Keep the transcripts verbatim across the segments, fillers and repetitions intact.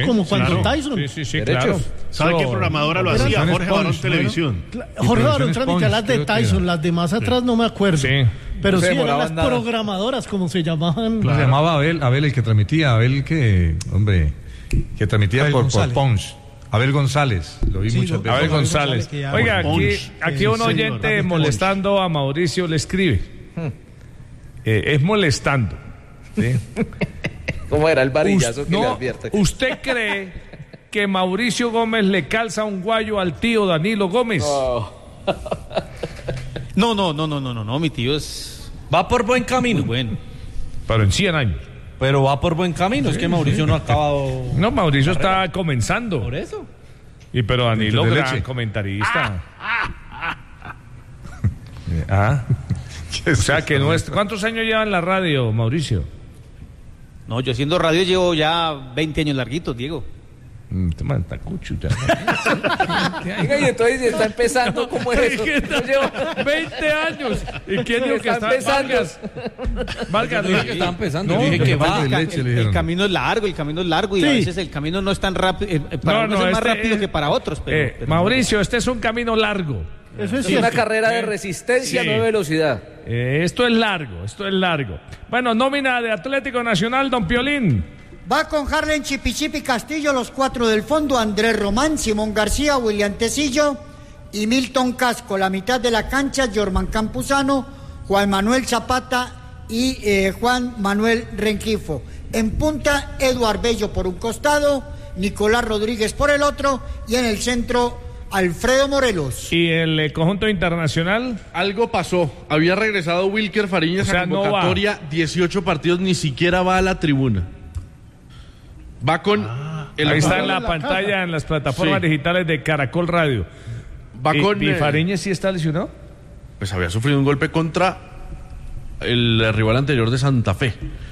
como cuando claro. Tyson. Sí, sí, sí, claro. ¿Sabe So, qué programadora lo hacía? Jorge Barón Televisión. Jorge Barón transmitía las de Tyson, las de más atrás no me acuerdo. Sí. Pero No se sí, eran demoraban las nada. programadoras, como se llamaban. Se llamaba Abel, Abel el que transmitía, Abel que, hombre, que transmitía Abel por, por González. Abel Abel González, lo vi Sí, muchas lo- veces. Abel Abel González. González, que ya- Oiga, aquí, Ponch. aquí Sí, un señor, oyente Abel molestando a Mauricio le escribe. Eh, es molestando. ¿sí? ¿Cómo era el varillazo Us- que le no, advierte? ¿Usted cree que Mauricio Gómez le calza un guayo al tío Danilo Gómez? No, no, no, no, no, no, no, mi tío es Va por buen camino. muy bueno. Pero en cien años. Pero va por buen camino. Es que Mauricio no ha acabado. No, Mauricio está comenzando. Por eso. Y pero Danilo, Dientes de gran leche. comentarista. Ah. O sea que no es. ¿Cuántos años lleva en la radio, Mauricio? No, yo haciendo radio llevo ya veinte años larguitos, Diego. Mm, Este man está cucho ya. Oiga, y entonces está empezando como es eso. No lleva veinte años. ¿Y quién dijo que Está está empezando. Vargas? Vargas, Yo dije que estaba empezando. No, Yo dije yo que dije va. de El, ca- leche, el- le el dijeron. camino es largo, el camino es largo y Sí. a veces el camino no es tan rápido. eh, eh, para No, unos no, es más este, rápido eh, que para otros. Pero, Eh, pero Mauricio, este es un camino largo. Eso es Es una cierto. carrera de resistencia, Sí. no de velocidad. Eh, esto es largo, esto es largo. Bueno, nómina de Atlético Nacional, don Piolín. Va con Harlen Chipichipi Castillo, los cuatro del fondo, Andrés Román, Simón García, William Tecillo y Milton Casco. La mitad de la cancha, Jorman Campuzano, Juan Manuel Zapata y eh, Juan Manuel Renquifo. En punta, Eduard Bello por un costado, Nicolás Rodríguez por el otro y en el centro, Alfredo Morelos. ¿Y el eh, conjunto internacional? Algo pasó. Había regresado Wilker Fariñas O sea, a no convocatoria, dieciocho partidos, ni siquiera va a la tribuna. Va con... el Ahí está en jugador- la la pantalla, casa. en las plataformas Sí. digitales de Caracol Radio. Va ¿Y, con... y eh, Fariñez sí está lesionado? pues había sufrido un golpe contra el rival anterior de Santa Fe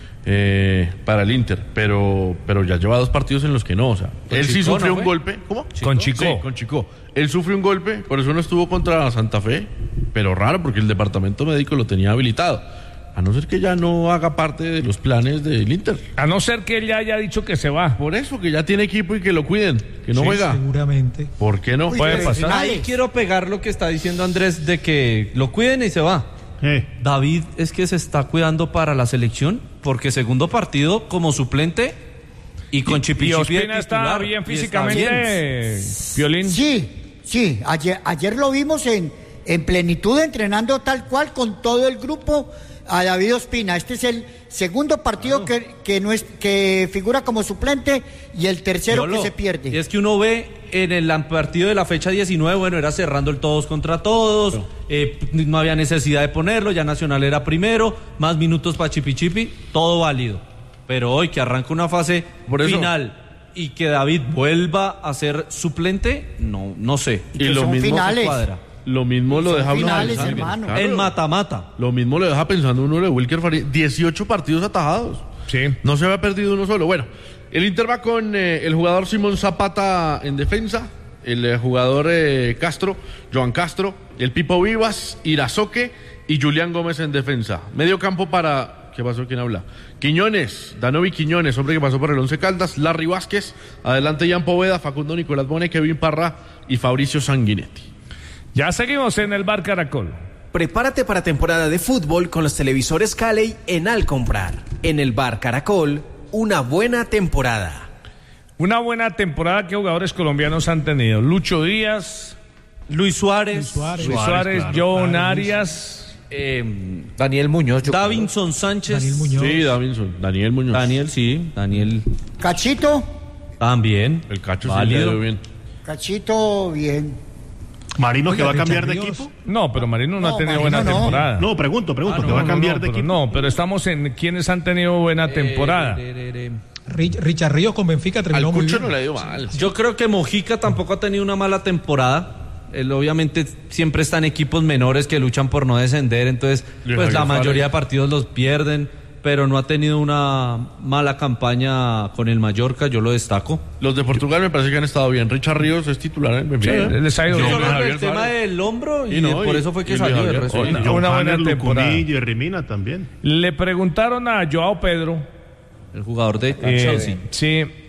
eh, para el Inter, pero pero ya lleva dos partidos en los que no, o sea, él sí Chico, sufrió ¿no un fue? golpe, ¿cómo? Con Chico. Sí, con Chico. Él sufrió un golpe, por eso no estuvo contra Santa Fe, pero raro porque el departamento médico lo tenía habilitado, a no ser que ya no haga parte de los planes del Inter. A no ser que él ya haya dicho que se va. Por eso que ya tiene equipo y que lo cuiden, que no juega. Seguramente. ¿Por qué no? Uy, Puede pero pasar. finales. Ahí quiero pegar lo que está diciendo Andrés de que lo cuiden y se va. Eh, David es que se está cuidando para la selección porque segundo partido como suplente y con Y Chipichipi de Ospina está titular, bien y está físicamente, Piolín. Sí, sí, ayer, ayer lo vimos en, en plenitud entrenando tal cual con todo el grupo a David Ospina. Este es el segundo partido que, que, no es, que figura como suplente y el tercero Yolo, que se pierde. Y es que uno ve en el partido de la fecha diecinueve, bueno, era cerrando el todos contra todos, eh, no había necesidad de ponerlo, ya Nacional era primero, más minutos para Chipichipi, todo válido. Pero hoy que arranca una fase Por eso- final y que David vuelva a ser suplente, no, no sé. Y que son mismo finales. cuadra. lo mismo lo Son deja uno finales, pensando. hermano. Claro. En mata-mata. Lo mismo le deja pensando uno de Wilker Fariñas. dieciocho partidos atajados. Sí. No se había perdido uno solo. Bueno, el Inter va con eh, el jugador Simón Zapata en defensa, el eh, jugador eh, Castro, Joan Castro, el Pipo Vivas, Irazoque y Julián Gómez en defensa. Medio campo para... ¿Qué pasó? ¿Quién habla? Quiñones, Danovi Quiñones, hombre que pasó por el Once Caldas, Larry Vázquez, adelante Jan Poveda, Facundo Nicolás Bone, Kevin Parra y Fabricio Sanguinetti. Ya seguimos en el Bar Caracol. Prepárate para temporada de fútbol con los televisores Cali en Al Comprar. En el Bar Caracol, una buena temporada. Una buena temporada que jugadores colombianos han tenido. Lucho Díaz, Luis Suárez, Luis Suárez. Luis Suárez, claro, John claro, Arias. Eh, Daniel Muñoz. yo Davinson Sánchez. Daniel Muñoz. Sí, Davinson, Daniel Muñoz. Daniel, sí, Daniel Cachito, también. El Cacho sí Válido. le dio bien. Cachito, bien. Marino Oiga, que va a Richard cambiar de Ríos. equipo. No, pero Marino no, No, ha tenido Marino buena no. temporada. No, pregunto, pregunto, Ah, que no, va a no, cambiar no, de pero equipo. no, pero estamos en quienes han tenido buena temporada. Eh, eh, eh, eh. Rich- Richard Ríos con Benfica Al terminó muy Cucho bien. no le dio mal. Yo creo que Mojica tampoco ha tenido una mala temporada. Él obviamente siempre está en equipos menores que luchan por no descender, entonces Luis pues la Javier mayoría Fares. de partidos los pierden, pero no ha tenido una mala campaña con el Mallorca, yo lo destaco. Los de Portugal me parece que han estado bien. Richard Ríos es titular en el Benfica. Sí, les ha ido Sí, bien. Luis Solo Javier el tema Fares. del hombro y, Y no, por y- eso fue y que Luis salió del Javier. resto. Una- Oye, una John buena Hanner, temporada. Lucumí y Rimina también. Le preguntaron a Joao Pedro, El jugador de eh, Chelsea. sí,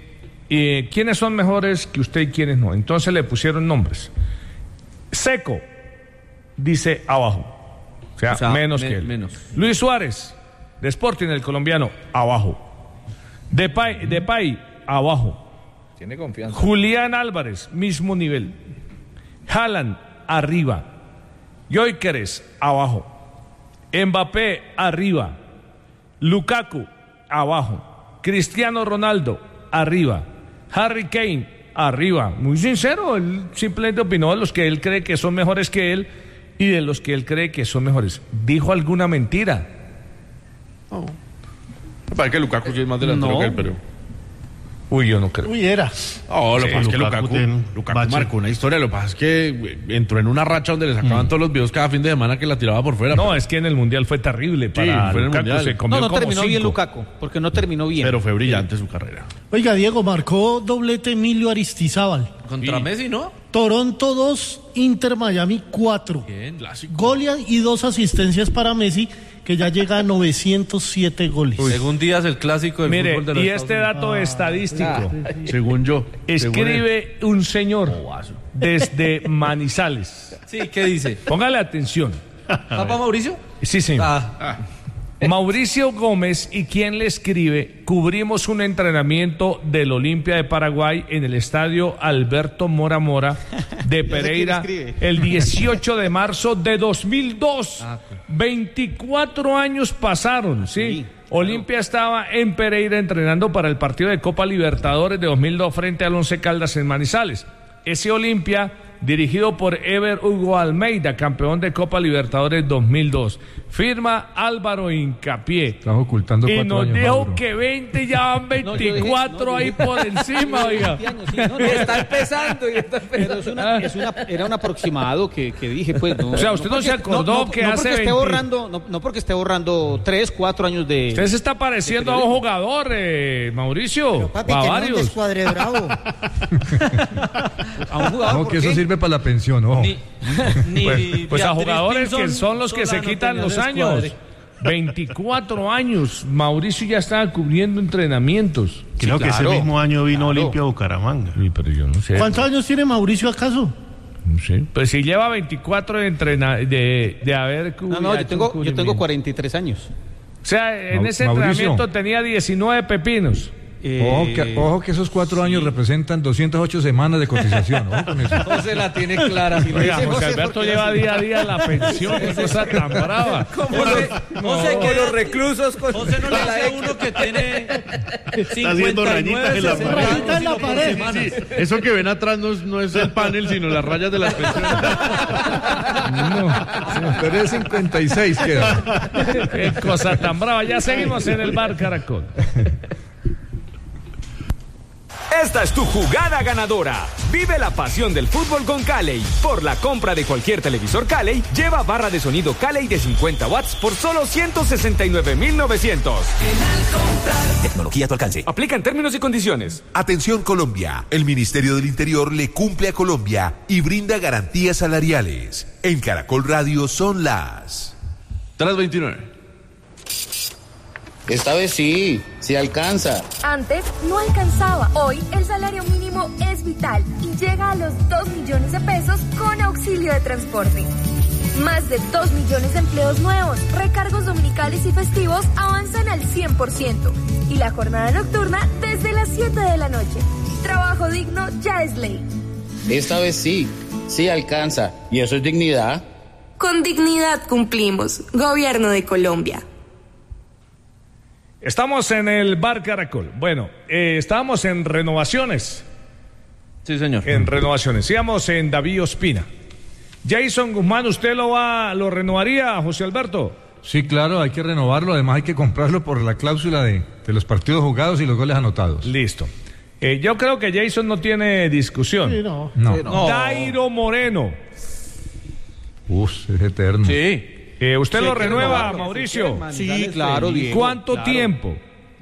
eh, quiénes son mejores que usted y quiénes no. Entonces le pusieron nombres. Seco, dice abajo. O sea, O sea, menos me- que él. menos. Luis Suárez, de Sporting, el colombiano, abajo. Depay, Depay, abajo. Tiene confianza. Julián Álvarez, mismo nivel. Haaland, arriba. Gyökeres, abajo. Mbappé, arriba. Lukaku, abajo. Cristiano Ronaldo, arriba. Harry Kane, arriba. Muy sincero, él simplemente opinó de los que él cree que son mejores que él y de los que él cree que son mejores. ¿Dijo alguna mentira? No. Me parece que Lukaku sí es más delantero No. que él, pero... Uy, yo no creo. Uy, era. No, lo que Sí, pasa es que Lukaku Lukaku, tiene Lukaku bache. marcó una historia. Lo que pasa es que güey, entró en una racha donde le sacaban Mm. todos los videos cada fin de semana que la tiraba por fuera. No, pero- es que en el Mundial fue terrible para fue en el Lukaku, Mundial. se comió No, no como terminó bien cinco. Lukaku, porque no terminó bien. Pero fue brillante su carrera. Oiga, Diego, marcó doblete Emilio Aristizábal. Contra Sí. Messi, ¿no? Toronto dos, Inter Miami cuatro. Bien. Gol y dos asistencias para Messi, que ya llega a novecientos siete goles. Según Díaz, el clásico del Mire, fútbol de los y Estados este Unidos. dato estadístico. Según yo. Escribe un señor desde Manizales. Sí, ¿qué dice? Póngale atención. ¿Papá Mauricio? Sí, señor. Ah, Mauricio Gómez, ¿y quién le escribe? Cubrimos un entrenamiento del Olimpia de Paraguay en el estadio Alberto Mora Mora de Pereira escribe. el dieciocho de marzo de dos mil dos. Ah, veinticuatro años pasaron, ¿sí? Sí, Olimpia estaba en Pereira entrenando para el partido de Copa Libertadores de dos mil dos frente al Once Caldas en Manizales. Ese Olimpia, dirigido por Ever Hugo Almeida, campeón de Copa Libertadores dos mil dos. Firma Álvaro Hincapié. Estás ocultando Y cuatro nos años, dijo Mauro. que veinte, ya van No, yo dije- veinticuatro no, yo ahí dije- por encima, oiga. veinte años, sí, no, no, está empezando y está Pero empezando. es una, es una, era un aproximado que, que dije, pues. No, O sea, usted no se porque- acordó que no hace porque esté veinte. borrando, no, no porque esté borrando tres, cuatro años de. Usted se está pareciendo a un jugador, eh, Mauricio. Papi, a que no varios. descuadre bravo. A un jugador. No, ¿por que eso qué? sirve para la pensión, ojo. Ni, ni Pues, pues a Beatriz jugadores que Pinzón son los que se sola no quitan tenía los descuadre. años. veinticuatro años. Mauricio ya estaba cubriendo entrenamientos. Creo que claro, ese mismo año vino claro. Olimpia a Bucaramanga. Uy, pero yo no sé. ¿Cuántos años tiene Mauricio acaso? No sé. Pues si lleva veinticuatro de, entrena de, de haber No, no, yo tengo, yo tengo cuarenta y tres años. O sea, en Mau- ese Mauricio. entrenamiento tenía diecinueve pepinos. Ojo que, ojo que esos cuatro años representan doscientas ocho semanas de cotización. Ojo con eso. José la tiene clara. Si lo Oiga, dice José José, Alberto porque lleva así- día a día la pensión, qué cosa tan brava. José, José que los reclusos con José no le la hace X. uno que tiene haciendo rayitas en la sesenta pared. Rayitas en la años y no pared. por semanas. Eso que ven atrás no es, no es el panel, sino las rayas de las pensiones. Pero es cincuenta y seis queda. Qué cosa tan brava. Ya seguimos en el bar Caracol. Esta es tu jugada ganadora. Vive la pasión del fútbol con Calley. Por la compra de cualquier televisor Calley, lleva barra de sonido Calley de cincuenta watts por solo ciento sesenta y nueve mil novecientos. Tecnología a tu alcance. Aplican términos y condiciones. Atención Colombia, el Ministerio del Interior le cumple a Colombia y brinda garantías salariales. En Caracol Radio son las tres veintinueve. Esta vez sí, sí alcanza. Antes no alcanzaba. Hoy el salario mínimo es vital y llega a los dos millones de pesos con auxilio de transporte. Más de dos millones de empleos nuevos, recargos dominicales y festivos avanzan al cien por ciento. Y la jornada nocturna desde las siete de la noche. Trabajo digno ya es ley. Esta vez sí, sí alcanza. ¿Y eso es dignidad? Con dignidad cumplimos. Gobierno de Colombia. Estamos en el bar Caracol. Bueno, eh, estábamos en renovaciones. Sí, señor. En renovaciones. Íbamos en David Ospina. Jason Guzmán, ¿usted lo va, lo renovaría, José Alberto? Sí, claro, hay que renovarlo. Además, hay que comprarlo por la cláusula de, de los partidos jugados y los goles anotados. Listo. Eh, yo creo que Jason no tiene discusión. Sí, no. No. No. Dairo Moreno. Uf, es eterno. Sí. Eh, ¿Usted Sí, lo hay que renueva, renovarlo, Mauricio? Sí, claro, Diego. ¿Cuánto claro. tiempo?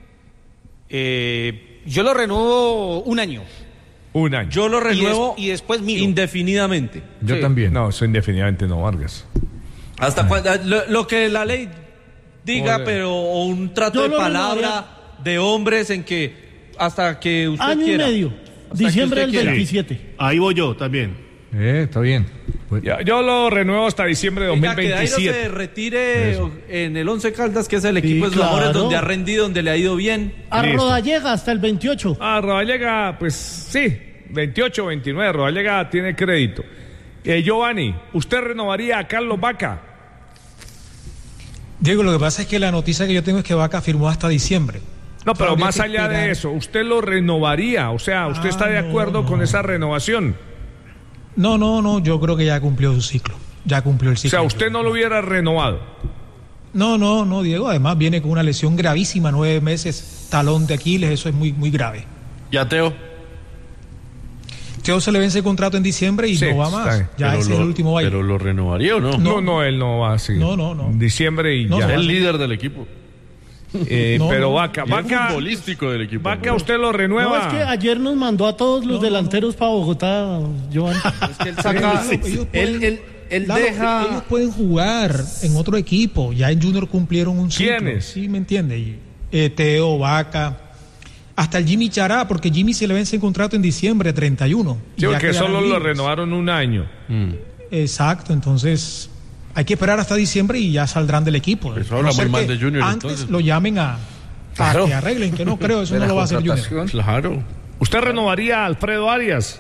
Eh, yo lo renuevo un año. Un año. Yo lo Y, des- renuevo y después miro. indefinidamente. Yo Sí. también. No, eso indefinidamente no, Vargas. Hasta cuando, lo, lo que la ley diga, Oye. pero o un trato Yo de lo palabra de hombres en que hasta que usted Año quiera. y medio. Hasta Diciembre que del usted quiera. veintisiete. Ahí voy yo también. Eh, está bien. Ya, yo lo renuevo hasta diciembre de Venga, que Dairo dos mil veintisiete. se retire Eso. en el Once Caldas, que es el equipo Sí, de sus amores, claro. donde ha rendido, donde le ha ido bien. A Listo. Rodallega hasta el veintiocho. Ah, Rodallega, pues sí, veintiocho, veintinueve, Rodallega tiene crédito. Eh, Giovanni, ¿usted renovaría a Carlos Vaca? Diego, lo que pasa es que la noticia que yo tengo es que Vaca firmó hasta diciembre. No, pero Habría más que allá de esperar. eso, ¿usted lo renovaría? O sea, ¿usted Ah, está de no, acuerdo no. con esa renovación? No, no, no, yo creo que ya cumplió su ciclo. Ya cumplió el O sea, ciclo. usted no lo hubiera renovado. No, no, no, Diego. Además viene con una lesión gravísima, nueve meses, talón de Aquiles, eso es muy, muy grave. ¿Y a Teo? Teo se le vence el contrato en diciembre y Sí, no va está más. bien. Ya Pero ese es lo- el último baile. ¿Pero lo renovaría o no? No, no, él no va así. No, no, no. Diciembre y No, ya. no, Es el no. líder del equipo. Eh, No, pero no. Vaca, Y es Vaca, futbolístico del equipo. Vaca, ¿no? usted lo No, renueva. es que ayer nos mandó a todos los No, delanteros para Bogotá, Joan. Es que él saca, Sí, ellos pueden- él, él, él Lalo, deja... ellos pueden jugar en otro equipo. Ya en Junior cumplieron un ciclo. ¿Quiénes? Sí, me entiende. Y, eh, Teo, Vaca, hasta el Jimmy Chará, porque Jimmy se le vence el contrato en diciembre treinta y uno. Sí, y ya porque quedarán solo lo libres. renovaron un año. Exacto, entonces hay que esperar hasta diciembre y ya saldrán del equipo. Eso habla ser muy mal que de Junior, Antes entonces. lo llamen a, a Claro. que arreglen, que no creo, eso De no la lo va a hacer Junior. contratación. Claro. ¿Usted renovaría a Alfredo Arias?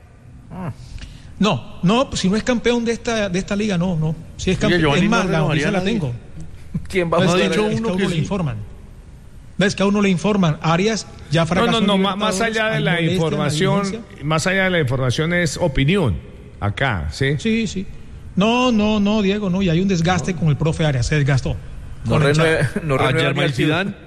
No, no, si no es campeón de esta, de esta liga, no, no. Si es Oye, campeón, Giovanni es no más, la renovaría noticia a la nadie. tengo. ¿Quién va a No, es ha que, dicho es que uno a que uno le sí. informan. ¿Ves que a uno le informan? Arias ya No, fracasó. no, en no, ma- más Libertadores, allá de hay la molestia en la información, dirigencia. más allá de la información es opinión. Acá, ¿sí? Sí, sí. No, no, no, Diego, no, y hay un desgaste con el profe Arias, se desgastó. No Con el renueve, Chavo. no A renueve ni Germán al Zidane. Zidane.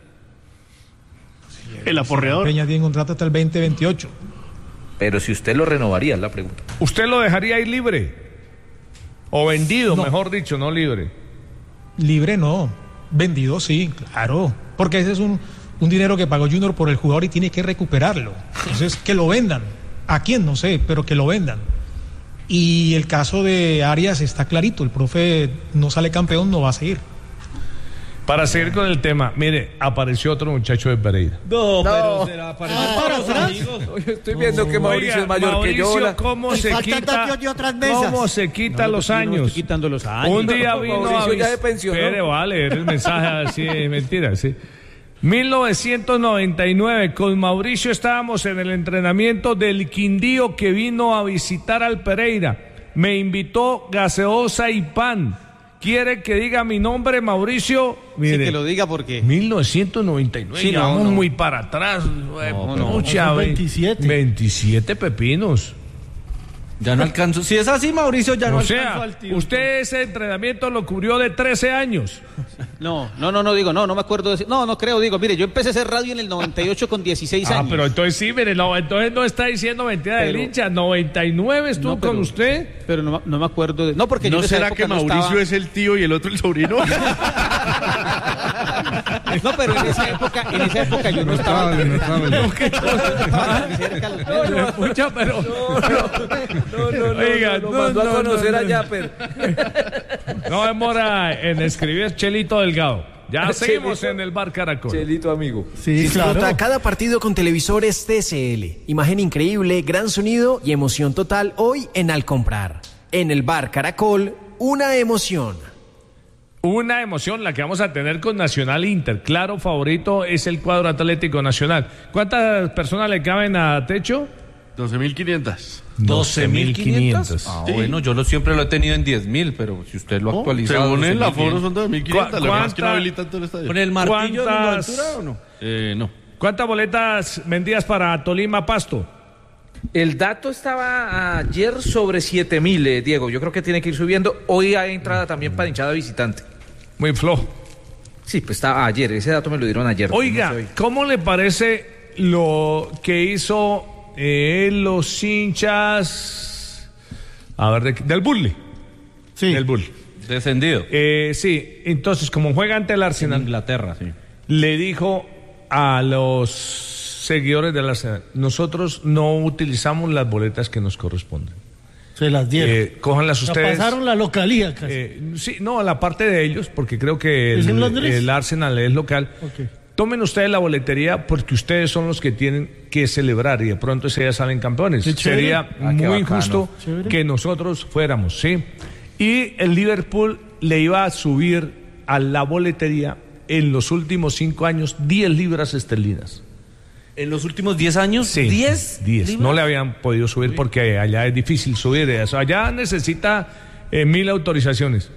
El aporreador. Peña tiene contrato hasta el veinte veintiocho. Pero si usted lo renovaría, es la pregunta. ¿Usted lo dejaría ir libre? O vendido, No. mejor dicho, no libre. Libre no, vendido sí, claro. Porque ese es un, un dinero que pagó Junior por el jugador y tiene que recuperarlo. Entonces, que lo vendan. ¿A quién? No sé, pero que lo vendan. Y el caso de Arias está clarito, el profe no sale campeón, no va a seguir. Para seguir con el tema, mire, apareció otro muchacho de Pereira. No, No. pero será para, Ah, para para los atrás. amigos. Yo estoy viendo que Mauricio Oiga, es mayor Mauricio, que yo. la- ¿cómo Y se faltan quita, datos de otras mesas. cómo se quita No, los yo no años? estoy quitando los años. Un día No, vino Mauricio a ya vis- se pensionó. Espere, vale, el mensaje así es mentira, sí. mil novecientos noventa y nueve, con Mauricio estábamos en el entrenamiento del Quindío que vino a visitar al Pereira. Me invitó gaseosa y pan. ¿Quiere que diga mi nombre, Mauricio? Sí, Mire, que lo diga porque... mil novecientos noventa y nueve, Sí, ya no, vamos no. muy para atrás. No, no, mucha, son ve- veintisiete. veintisiete pepinos. Ya no alcanzo. Si es así, Mauricio, ya no O alcanzo sea, al tiempo. usted ese entrenamiento lo cubrió de trece años. No, no, no, no digo, no, no me acuerdo de ese- No, no creo, digo, mire, yo empecé a hacer radio en el noventa y ocho con dieciséis Ah, años. pero entonces sí, mire, no, entonces no está diciendo mentira del Pero- hincha. noventa y nueve estuvo No, pero- con usted. Pero no, no me acuerdo de... No, porque yo ¿No en esa será época que no Mauricio estaba- es el tío y el otro el sobrino? No, pero en esa época, en esa época yo no estaba... Notable, notable. cerca al- Escucha, pero. No, no, no, Oiga, no, no, mandó no, a conocer no, a no. Yapper. No demora en escribir Chelito Delgado. Ya seguimos Chelito. en el bar Caracol. Chelito, amigo. Sí, Disfruta claro. cada partido con televisores T C L. Imagen increíble, gran sonido y emoción total hoy en Al Comprar. En el bar Caracol, una emoción. Una emoción la que vamos a tener con Nacional Inter. Claro, favorito es el cuadro Atlético Nacional. ¿Cuántas personas le caben a techo? doce mil quinientas. doce mil quinientos. Ah, Sí. bueno, yo lo, siempre lo he tenido en diez mil, pero si usted lo ha actualizado. Según el doce mil aforo bien. son doce mil quinientas. ¿Cu- Lo que pasa es que no cuánta- habilitan todo el estadio. ¿Con el martillo de la ¿Cuántas- altura o no? Eh, no. ¿Cuántas boletas vendidas para Tolima Pasto? El dato estaba ayer sobre siete mil, eh, Diego. Yo creo que tiene que ir subiendo. Hoy hay entrada también para hinchada visitante. Muy flojo. Sí, pues estaba ayer. Ese dato me lo dieron ayer. Oiga, No sé hoy. ¿cómo le parece lo que hizo eh, los hinchas a ver, de- del Bully? Sí. Del Bully. Descendido. Eh, sí, entonces, como juega ante el En Arsenal, Inglaterra, sí. le dijo a los seguidores del Arsenal, nosotros no utilizamos las boletas que nos corresponden. Se las dieron. Eh, cójanlas O sea, ustedes. pasaron la localía casi. Eh, sí, no, a la parte de ellos, porque creo que ¿Es en el, Londres? el Arsenal es local. Ok. tomen ustedes la boletería porque ustedes son los que tienen que celebrar y de pronto ese día salen campeones. Sería Ah, qué muy bacano. injusto Chévere. que nosotros fuéramos, ¿sí? Y el Liverpool le iba a subir a la boletería en los últimos cinco años diez libras esterlinas. En los últimos diez años, Sí, diez. diez. libras. No le habían podido subir porque allá es difícil subir eso. Allá necesita eh, mil autorizaciones.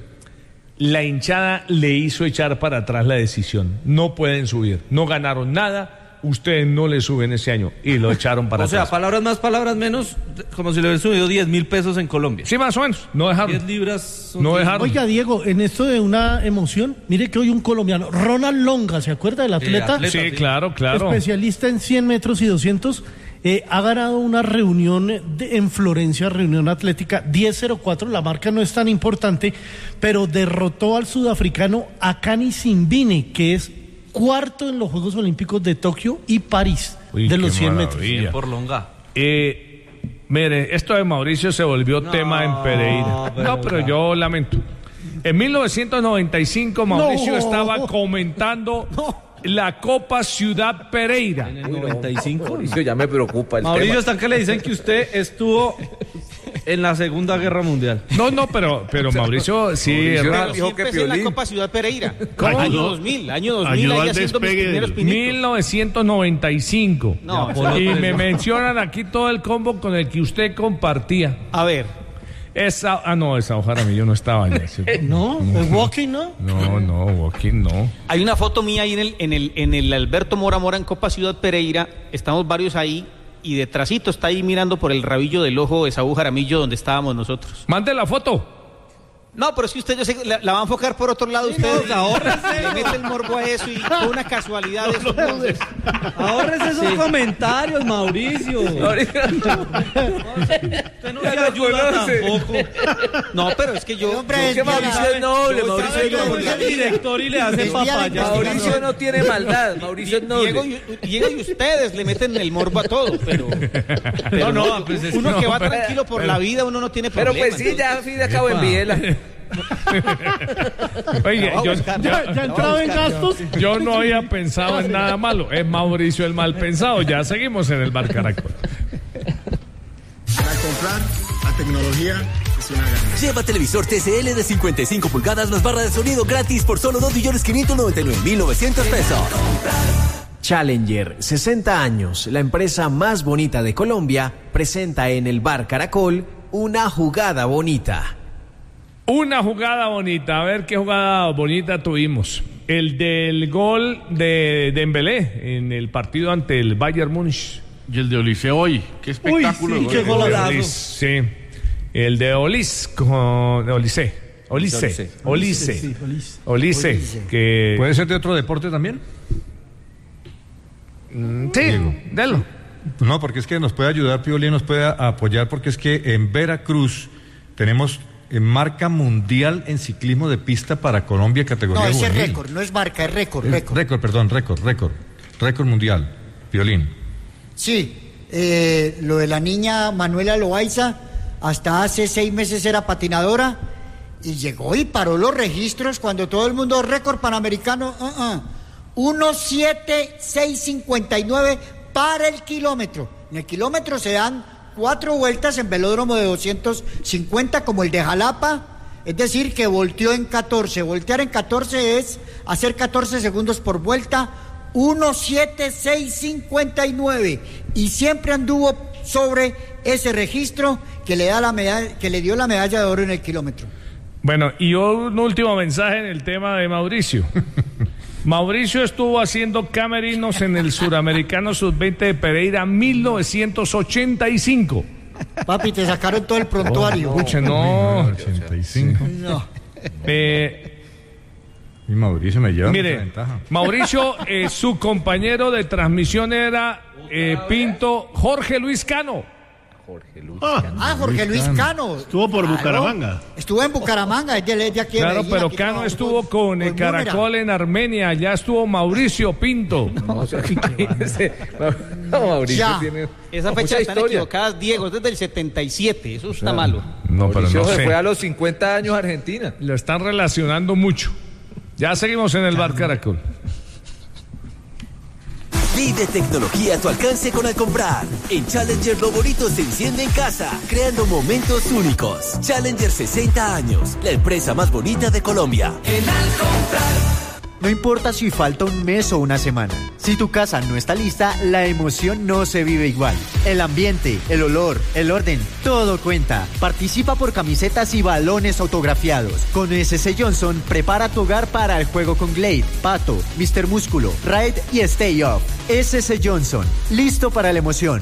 La hinchada le hizo echar para atrás la decisión. No pueden subir. No ganaron nada. Ustedes no le suben ese año. Y lo echaron para O sea, atrás. palabras más, palabras menos, como si le hubieran subido diez mil pesos en Colombia. Sí, más o menos. No dejaron. diez libras. son No diez. dejaron. Oiga, Diego, en esto de una emoción, mire que hoy un colombiano, Ronald Longa, ¿se acuerda del atleta? atleta, Sí, sí. claro, claro. Especialista en cien metros y doscientos, eh, ha ganado una reunión de- en Florencia, reunión atlética diez cero cuatro, la marca no es tan importante, pero derrotó al sudafricano Akani Simbine, que es cuarto en los Juegos Olímpicos de Tokio y París, Uy, de los qué cien metros. maravilla. Por Longa. Eh, mire, esto de Mauricio se volvió tema en Pereira. pero no, pero ya. yo lamento. En mil novecientos noventa y cinco Mauricio No. estaba comentando la Copa Ciudad Pereira. En el noventa y cinco. Mauricio, ya me preocupa el Mauricio, tema. están que le dicen que usted estuvo en la Segunda Guerra Mundial. No, no, pero, pero Mauricio sí Mauricio es era raro. dijo Siempre que es en la Piolín. Copa Ciudad Pereira. ¿Cómo? Año Ayudó- dos mil, año dos mil, ayudó ahí al haciendo mis despegue primeros del- pinitos. mil novecientos noventa y cinco. No, Ya, por y lo me menos. mencionan aquí todo el combo con el que usted compartía. A ver, Esa, ah, no, esa Jaramillo no estaba allá. ¿sí? No, el walking no. No, no, Joaquín no. hay una foto mía ahí en el, en el, en el Alberto Mora Mora en Copa Ciudad Pereira. Estamos varios ahí y detrásito está ahí mirando por el rabillo del ojo Esaú Jaramillo donde estábamos nosotros. Mande la foto. No, pero es que usted yo sé que la, la va a enfocar por otro lado. Usted no, ahórrese. le mete el morbo a eso y fue una casualidad eso. entonces. Ahorres esos Sí. comentarios, Mauricio. Usted no se ayuda tampoco. No, pero es que yo... Hombre, yo- es que Mauricio es noble, yo- Mauricio yo- es yo- noble. yo- El director y le hace Desvía la papaya. investigación. Mauricio no tiene maldad, Mauricio es noble. Diego y, Diego y ustedes le meten el morbo a todo, pero, pero No, no, no, pues es- uno no, que va pero- tranquilo por la vida, uno no tiene Pero problema. pues sí, ya al fin de cabo envíela. Oye, La voy a yo, buscar. yo- Ya, ya entraba en gastos. yo no había pensado en nada malo. Es Mauricio el mal pensado. Ya seguimos en el Bar Caracol. Para comprar, la tecnología es una ganancia. Lleva televisor T C L de cincuenta y cinco pulgadas más barra de sonido gratis por solo dos millones quinientos noventa y nueve mil novecientos pesos. Challenger, sesenta años, la empresa más bonita de Colombia, presenta en el Bar Caracol una jugada bonita. Una jugada bonita. A ver qué jugada bonita tuvimos. El del gol de Dembélé en el partido ante el Bayern Múnich. Y el de Olise hoy. Qué espectáculo. Uy, sí, güey. qué golazo. Olis, sí. El de Olis con Olise. Olise. Olise. Sí, Olise. Olise. Que... ¿Puede ser de otro deporte también? Mm, Sí, delo. No, porque es que nos puede ayudar, Piolín nos puede apoyar, porque es que en Veracruz tenemos eh, marca mundial en ciclismo de pista para Colombia, categoría No, ese es juvenil. récord, no es marca, es récord, Eh, récord. récord, perdón, récord, récord. Récord mundial, Piolín. Sí, eh, lo de la niña Manuela Loaiza, hasta hace seis meses era patinadora y llegó y paró los registros cuando todo el mundo récord panamericano, uh -uh, uno siete seis cincuenta y nueve para el kilómetro. En el kilómetro se dan cuatro vueltas en velódromo de doscientos cincuenta como el de Jalapa, es decir, que volteó en catorce. Voltear en catorce es hacer catorce segundos por vuelta, uno siete seis cincuenta y nueve, y siempre anduvo sobre ese registro que le da la medalla, que le dio la medalla de oro en el kilómetro. Bueno, y un último mensaje en el tema de Mauricio. Mauricio estuvo haciendo camerinos en el Suramericano sub veinte de Pereira mil novecientos ochenta y cinco. Papi, te sacaron todo el prontuario. Oh, pucha, no. ochenta y cinco. No. Eh, Y Mauricio me lleva mucha mire, ventaja. Mauricio, eh, su compañero de transmisión era eh, Pinto Jorge Luis Cano. Jorge Luis Cano. Ah, Jorge Luis Cano. Estuvo por Claro. Bucaramanga. Estuvo en Bucaramanga, es de, es de aquí de Claro, Medellín, pero aquí Cano trabajó estuvo con el con Caracol en Armenia, allá estuvo Mauricio Pinto. No, o sea, no, Mauricio Ya. tiene Esa mucha fecha están historia. equivocadas, Diego, es desde el setenta y siete, eso está Claro. malo. No, pero Mauricio no se sé. fue a los cincuenta años a Argentina. Lo están relacionando mucho. Ya seguimos en el Bar Caracol. Vive tecnología a tu alcance con Alcomprar. En Challenger lo bonito se enciende en casa, creando momentos únicos. Challenger sesenta años, la empresa más bonita de Colombia. En Alcomprar. No importa si falta un mes o una semana. Si tu casa no está lista, la emoción no se vive igual. El ambiente, el olor, el orden, todo cuenta. Participa por camisetas y balones autografiados. Con S C Johnson, prepara tu hogar para el juego con Glade, Pato, mister Músculo, Raid y Stay Up. S C Johnson, listo para la emoción.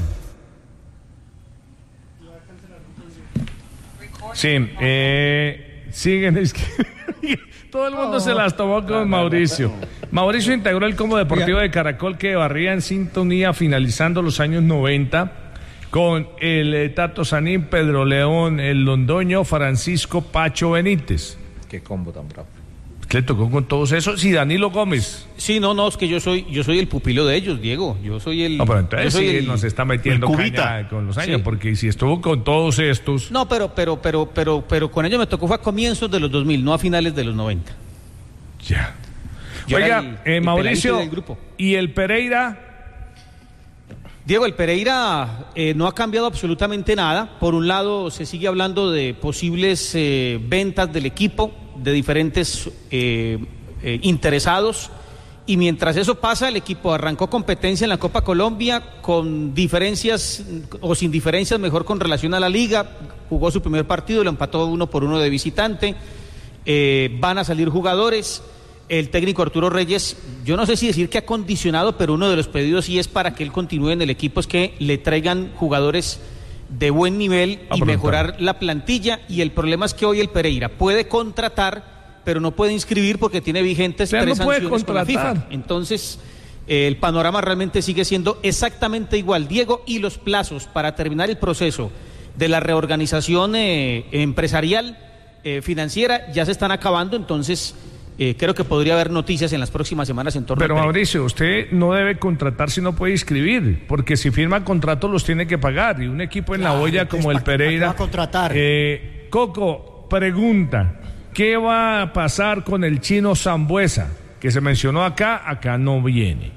Sí, eh, siguen escribiendo. Todo el mundo oh, se las tomó con Mauricio. Mauricio integró el combo deportivo de Caracol que barría en sintonía finalizando los años noventa con el eh, Tato Sanín, Pedro León, el Londoño, Francisco Pacho Benítez. Qué combo tan bravo. Le tocó con todos esos y Danilo Gómez. Sí, no, no, es que yo soy yo soy el pupilo de ellos, Diego. Yo soy el... No, pero entonces sí el, nos está metiendo caña con los años, sí. Porque si estuvo con todos estos... No, pero pero pero pero pero con ellos me tocó fue a comienzos de los dos mil, no a finales de los noventa. Ya. Yo Oiga, el, eh, el Mauricio, del grupo. ¿Y el Pereira? Diego, el Pereira eh, no ha cambiado absolutamente nada. Por un lado, se sigue hablando de posibles eh, ventas del equipo, de diferentes... Eh, Eh, interesados, y mientras eso pasa el equipo arrancó competencia en la Copa Colombia con diferencias o sin diferencias, mejor con relación a la liga, jugó su primer partido, lo empató uno por uno de visitante, eh, van a salir jugadores, el técnico Arturo Reyes, yo no sé si decir que ha condicionado, pero uno de los pedidos sí es para que él continúe en el equipo, es que le traigan jugadores de buen nivel y mejorar la plantilla, y el problema es que hoy el Pereira puede contratar pero no puede inscribir porque tiene vigentes tres no sanciones con la FIFA. Entonces, eh, el panorama realmente sigue siendo exactamente igual, Diego, y los plazos para terminar el proceso de la reorganización eh, empresarial, eh, financiera, ya se están acabando, entonces eh, creo que podría haber noticias en las próximas semanas en torno Pero al Mauricio, usted no debe contratar si no puede inscribir, porque si firma contratos los tiene que pagar, y un equipo en claro, la olla como el Pereira... Va a contratar. Eh, Coco, pregunta... ¿Qué va a pasar con el chino Sambuesa? Que se mencionó acá, acá no viene.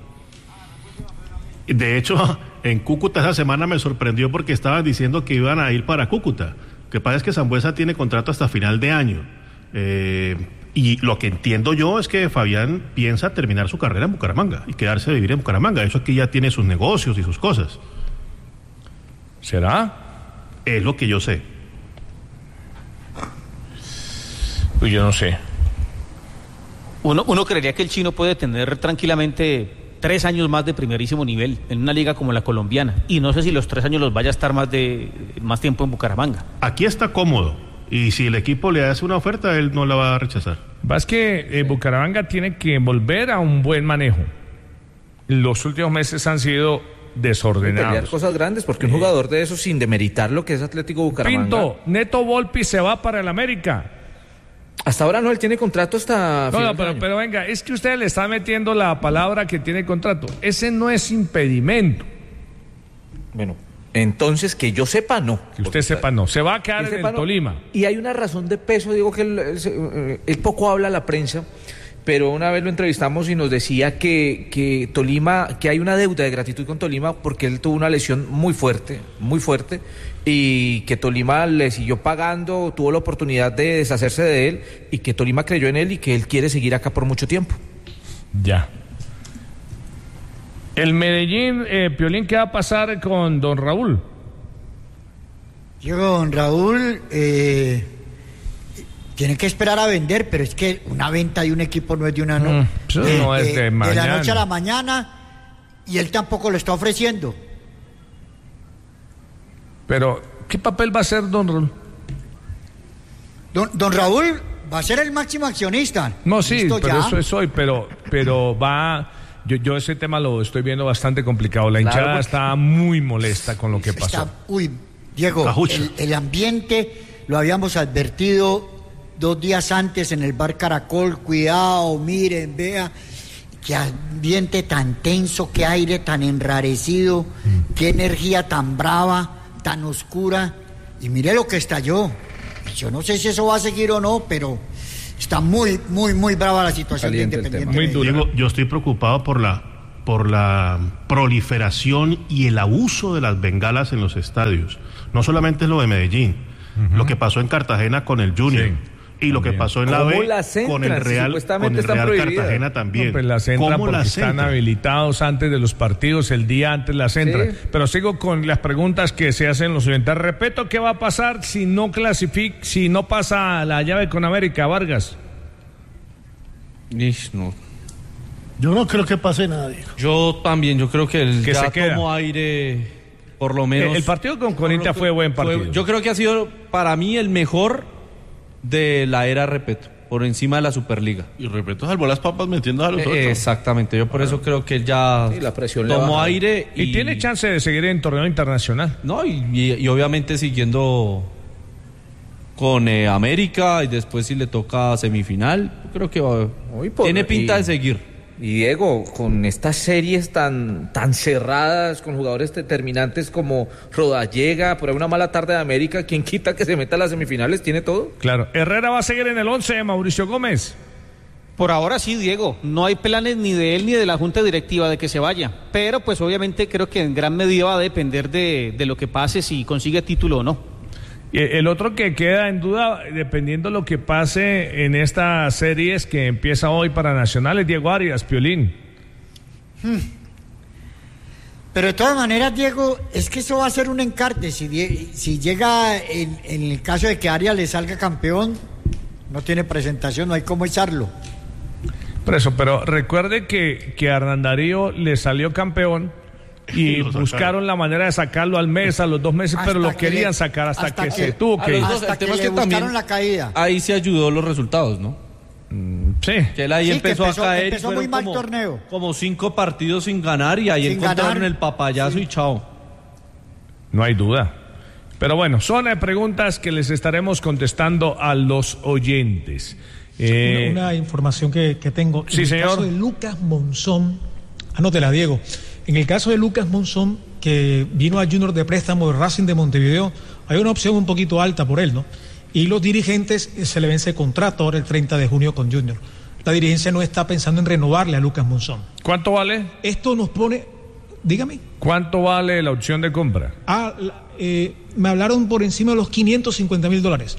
De hecho, en Cúcuta esa semana me sorprendió porque estaban diciendo que iban a ir para Cúcuta. Lo que pasa es que Sambuesa tiene contrato hasta final de año. Eh, y lo que entiendo yo es que Fabián piensa terminar su carrera en Bucaramanga y quedarse a vivir en Bucaramanga. Eso aquí ya tiene sus negocios y sus cosas. ¿Será? Es lo que yo sé. Pues yo no sé. Uno, uno creería que el chino puede tener tranquilamente tres años más de primerísimo nivel en una liga como la colombiana. Y no sé si los tres años los vaya a estar más de más tiempo en Bucaramanga. Aquí está cómodo. Y si el equipo le hace una oferta, él no la va a rechazar. Es que eh, Bucaramanga tiene que volver a un buen manejo. Los últimos meses han sido desordenados. Pelear cosas grandes, porque un jugador de eso, sin demeritar lo que es Atlético Bucaramanga. Pinto, Neto Volpi se va para el América. Hasta ahora no, él tiene contrato hasta... No, no, pero, pero venga, es que usted le está metiendo la palabra que tiene contrato. Ese no es impedimento. Bueno, entonces que yo sepa, no. Que usted sepa, no. Se va a quedar en el no. Tolima. Y hay una razón de peso, digo que él, él, él poco habla a la prensa, pero una vez lo entrevistamos y nos decía que, que Tolima, que hay una deuda de gratitud con Tolima porque él tuvo una lesión muy fuerte, muy fuerte, y que Tolima le siguió pagando, tuvo la oportunidad de deshacerse de él, y que Tolima creyó en él y que él quiere seguir acá por mucho tiempo. Ya. El Medellín, eh, Piolín, ¿qué va a pasar con don Raúl? Yo, don Raúl, eh, tiene que esperar a vender, pero es que una venta de un equipo no es de una no, mm, eso eh, no es de, eh, mañana. de la noche a la mañana, y él tampoco lo está ofreciendo. Pero, ¿qué papel va a hacer don Raúl? Don, don Raúl va a ser el máximo accionista. No, sí, ¿Listo pero ya? eso es hoy, pero, pero va... Yo, yo ese tema lo estoy viendo bastante complicado. La hinchada claro, está muy molesta con lo que pasó. Está, uy, Diego, el, el ambiente, lo habíamos advertido dos días antes en el bar Caracol. Cuidado, miren, vea, qué ambiente tan tenso, qué aire tan enrarecido, mm. qué energía tan brava, tan oscura. Y mire lo que estalló. Yo no sé si eso va a seguir o no, pero... está muy, muy, muy brava la situación de Independiente. Muy duro. Diego, yo estoy preocupado por la por la proliferación y el abuso de las bengalas en los estadios. No solamente es lo de Medellín, uh-huh. lo que pasó en Cartagena con el Junior. Sí. Y lo que pasó en la B con el Real, con el Real Cartagena también. No, pues las entran porque las están entran? habilitados antes de los partidos, el día antes las entran. Sí. Pero sigo con las preguntas que se hacen los oyentes. Respeto, ¿qué va a pasar si no clasifica, si no pasa la llave con América, Vargas? Ish, no. Yo no creo que pase nada, Diego. Yo también, yo creo que el que ya se queda. tomó aire, por lo menos. El, el partido con Corinthians fue buen partido. Fue, yo creo que ha sido para mí el mejor de la era Repeto, por encima de la Superliga. Y Repeto salvó las papas metiendo a los otros. Eh, exactamente, yo por eso creo que él ya sí, la presión tomó aire. Y, y tiene chance de seguir en torneo internacional. No, y, y, y obviamente siguiendo con eh, América, y después si le toca semifinal, creo que va, Uy, por, tiene pinta y, de seguir. Y Diego, con estas series tan, tan cerradas, con jugadores determinantes como Rodallega, por ahí una mala tarde de América, ¿quién quita que se meta a las semifinales? ¿Tiene todo? Claro. Herrera va a seguir en el once, Mauricio Gómez. Por ahora sí, Diego. No hay planes ni de él ni de la junta directiva de que se vaya. Pero pues obviamente creo que en gran medida va a depender de, de lo que pase, si consigue título o no. El otro que queda en duda, dependiendo de lo que pase en esta serie que empieza hoy para Nacional, es Diego Arias, Piolín. Hmm. Pero de todas maneras, Diego, es que eso va a ser un encarte. Si, si llega, en, en el caso de que Arias le salga campeón, no tiene presentación, no hay cómo echarlo. Por eso, pero recuerde que, que a Hernán Darío le salió campeón y buscaron la manera de sacarlo al mes, a los dos meses, hasta pero lo querían le, sacar hasta, hasta que, que se tuvo que ir. Hasta el tema que, es que también la caída. Ahí se ayudó los resultados, ¿no? Mm, sí. Que él ahí sí, empezó, empezó a caer. Empezó muy mal como, torneo. Como cinco partidos sin ganar y ahí sin encontraron ganar. el papayazo sí. y chao. No hay duda. Pero bueno, son preguntas que les estaremos contestando a los oyentes. Eh, una, una información que, que tengo. Sí, en señor. El caso de Lucas Monzón, anótela, Diego. En el caso de Lucas Monzón, que vino a Junior de préstamo de Racing de Montevideo, hay una opción un poquito alta por él, ¿no? Y los dirigentes, se le vence el contrato ahora el treinta de junio con Junior. La dirigencia no está pensando en renovarle a Lucas Monzón. ¿Cuánto vale? Esto nos pone, dígame. ¿Cuánto vale la opción de compra? Ah, eh, me hablaron por encima de los quinientos cincuenta mil dólares.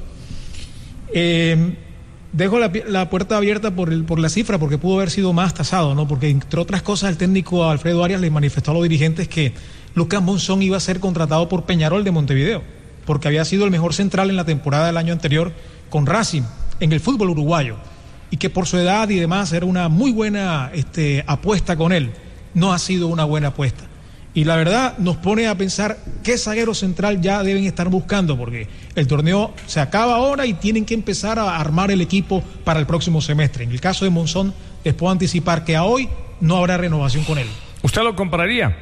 Eh... Dejo la, la puerta abierta por, el, por la cifra, porque pudo haber sido más tasado, ¿no? Porque, entre otras cosas, el técnico Alfredo Arias le manifestó a los dirigentes que Lucas Monzón iba a ser contratado por Peñarol de Montevideo, porque había sido el mejor central en la temporada del año anterior con Racing, en el fútbol uruguayo, y que por su edad y demás era una muy buena este, apuesta con él. No ha sido una buena apuesta. Y la verdad nos pone a pensar qué zaguero central ya deben estar buscando, porque el torneo se acaba ahora y tienen que empezar a armar el equipo para el próximo semestre. En el caso de Monzón, les puedo anticipar que a hoy no habrá renovación con él. ¿Usted lo compraría?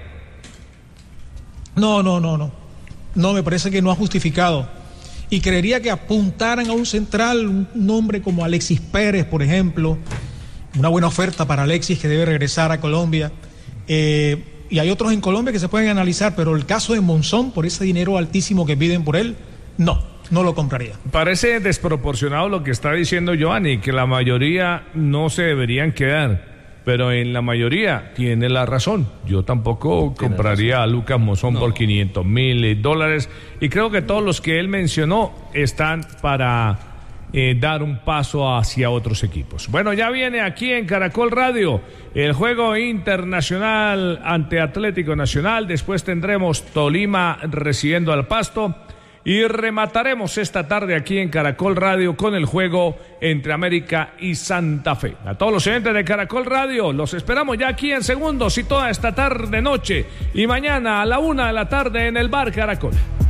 No, no, no, no. No, me parece que no ha justificado. Y creería que apuntaran a un central, un nombre como Alexis Pérez, por ejemplo. Una buena oferta para Alexis, que debe regresar a Colombia. Eh... Y hay otros en Colombia que se pueden analizar, pero el caso de Monzón, por ese dinero altísimo que piden por él, no, no lo compraría. Parece desproporcionado lo que está diciendo Giovanni, que la mayoría no se deberían quedar, pero en la mayoría tiene la razón. Yo tampoco compraría a Lucas Monzón no. por quinientos mil dólares, y creo que todos los que él mencionó están para Eh, dar un paso hacia otros equipos. Bueno, ya viene aquí en Caracol Radio el juego internacional ante Atlético Nacional. Después tendremos Tolima recibiendo al Pasto y remataremos esta tarde aquí en Caracol Radio con el juego entre América y Santa Fe. A todos los oyentes de Caracol Radio, los esperamos ya aquí en segundos y toda esta tarde, noche y mañana a la una de la tarde en el Bar Caracol.